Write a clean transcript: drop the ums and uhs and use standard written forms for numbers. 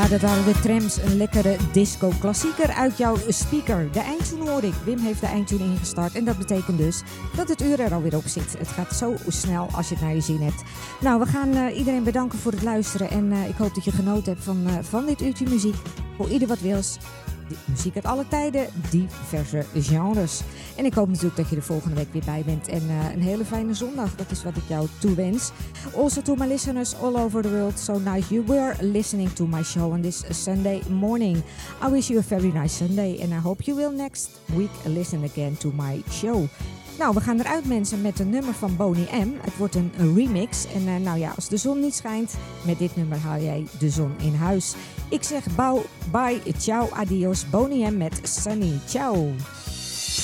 Ja, dat waren de Trams, een lekkere disco-klassieker uit jouw speaker. De eindtune hoor ik. Wim heeft de eindtune ingestart en dat betekent dus dat het uur er alweer op zit. Het gaat zo snel als je het naar je zin hebt. Nou, we gaan iedereen bedanken voor het luisteren en ik hoop dat je genoten hebt van dit uurtje muziek. Voor ieder wat wils. Muziek uit alle tijden, diverse genres. En ik hoop natuurlijk dat je er volgende week weer bij bent. En een hele fijne zondag, dat is wat ik jou toewens. Also to my listeners all over the world, so nice you were listening to my show on this Sunday morning. I wish you a very nice Sunday and I hope you will next week listen again to my show. Nou, we gaan eruit mensen met een nummer van Boney M. Het wordt een remix. En nou ja, als de zon niet schijnt, met dit nummer haal jij de zon in huis. Ik zeg bye, ciao, adios, Boney M met Sunny. Ciao.